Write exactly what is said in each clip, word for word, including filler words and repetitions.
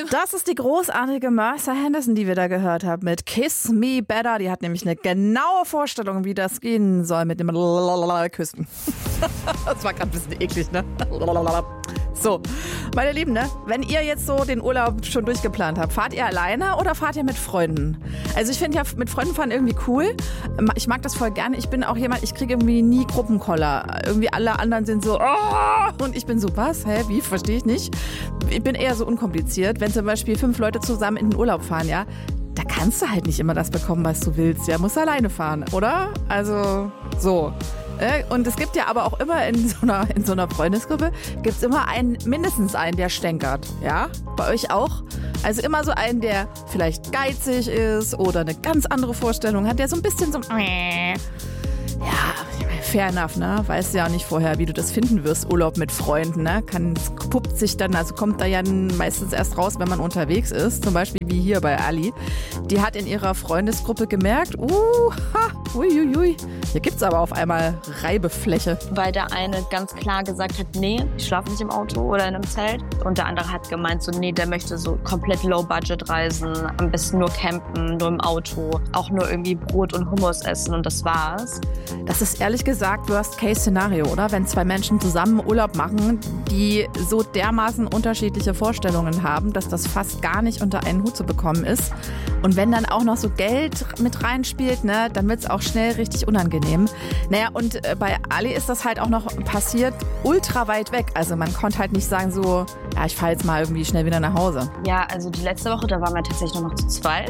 Das ist die großartige Mercer Henderson, die wir da gehört haben mit Kiss Me Better. Die hat nämlich eine genaue Vorstellung, wie das gehen soll mit dem Küssen. Das war gerade ein bisschen eklig, ne? So, meine Lieben, ne? Wenn ihr jetzt so den Urlaub schon durchgeplant habt, fahrt ihr alleine oder fahrt ihr mit Freunden? Also ich finde ja mit Freunden fahren irgendwie cool. Ich mag das voll gerne. Ich bin auch jemand, ich kriege irgendwie nie Gruppenkoller. Irgendwie alle anderen sind so, oh! Und ich bin so, was? Hä? Wie? Verstehe ich nicht. Ich bin eher so unkompliziert. Wenn zum Beispiel fünf Leute zusammen in den Urlaub fahren, ja, da kannst du halt nicht immer das bekommen, was du willst. Ja, musst alleine fahren, oder? Also, so. Und es gibt ja aber auch immer in so einer, in so einer Freundesgruppe, gibt es immer einen, mindestens einen, der stänkert. Ja? Bei euch auch? Also immer so einen, der vielleicht geizig ist oder eine ganz andere Vorstellung hat, der so ein bisschen so, ja, fair enough, ne? Weißt ja auch nicht vorher, wie du das finden wirst, Urlaub mit Freunden, ne? Kann, puppt sich dann, also kommt da ja meistens erst raus, wenn man unterwegs ist. Zum Beispiel wie hier bei Ali. Die hat in ihrer Freundesgruppe gemerkt, uh, ha, uiuiui, hier gibt's aber auf einmal Reibefläche. Weil der eine ganz klar gesagt hat, nee, ich schlafe nicht im Auto oder in einem Zelt. Und der andere hat gemeint, so nee, der möchte so komplett Low-Budget reisen, am besten nur campen, nur im Auto, auch nur irgendwie Brot und Hummus essen und das war's. Das ist ehrlich gesagt Worst-Case-Szenario, oder? Wenn zwei Menschen zusammen Urlaub machen, die so dermaßen unterschiedliche Vorstellungen haben, dass das fast gar nicht unter einen Hut zu bekommen ist. Und wenn dann auch noch so Geld mit reinspielt, ne, dann wird es auch schnell richtig unangenehm. Naja, und bei Ali ist das halt auch noch passiert, ultra weit weg. Also man konnte halt nicht sagen so, ja, ich fahre jetzt mal irgendwie schnell wieder nach Hause. Ja, also die letzte Woche, da waren wir tatsächlich nur noch zu zweit.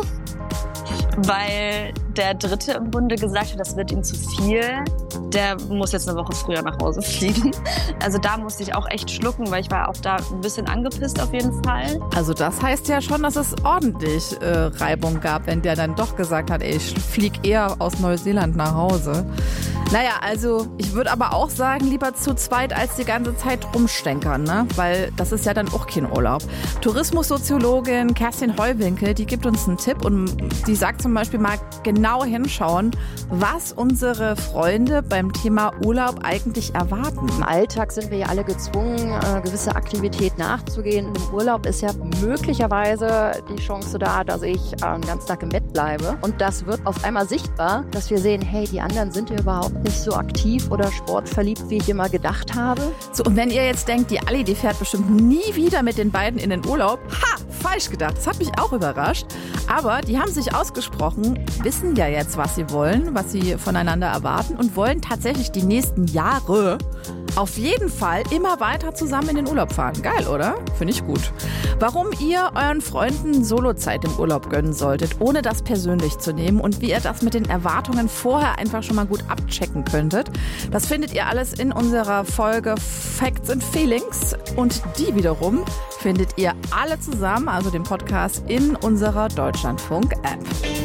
Weil der Dritte im Bunde gesagt hat, das wird ihm zu viel. Der muss jetzt eine Woche früher nach Hause fliegen. Also da musste ich auch echt schlucken, weil ich war auch da ein bisschen angepisst auf jeden Fall. Also das heißt ja schon, dass es ordentlich äh, Reibung gab, wenn der dann doch gesagt hat, ey, ich flieg eher aus Neuseeland nach Hause. Naja, also ich würde aber auch sagen, lieber zu zweit als die ganze Zeit rumstenkern, ne? Weil das ist ja dann auch kein Urlaub. Tourismussoziologin Kerstin Heuwinkel, die gibt uns einen Tipp und die sagt zum Beispiel mal genau hinschauen, was unsere Freunde beim Thema Urlaub eigentlich erwarten. Im Alltag sind wir ja alle gezwungen, gewisse Aktivität nachzugehen. Im Urlaub ist ja möglicherweise die Chance da, dass ich den ganzen Tag im Bett bleibe. Und das wird auf einmal sichtbar, dass wir sehen, hey, die anderen sind ja überhaupt nicht so aktiv oder sportverliebt, wie ich immer gedacht habe. So, und wenn ihr jetzt denkt, die Ali, die fährt bestimmt nie wieder mit den beiden in den Urlaub, ha, falsch gedacht. Das hat mich auch überrascht. Aber die haben sich ausgesprochen, wissen ja jetzt, was sie wollen, was sie voneinander erwarten und wollen tatsächlich die nächsten Jahre auf jeden Fall immer weiter zusammen in den Urlaub fahren. Geil, oder? Finde ich gut. Warum ihr euren Freunden Solozeit im Urlaub gönnen solltet, ohne das persönlich zu nehmen und wie ihr das mit den Erwartungen vorher einfach schon mal gut abchecken könntet, das findet ihr alles in unserer Folge Facts and Feelings und die wiederum findet ihr alle zusammen, also den Podcast, in unserer Deutschlandfunk-App.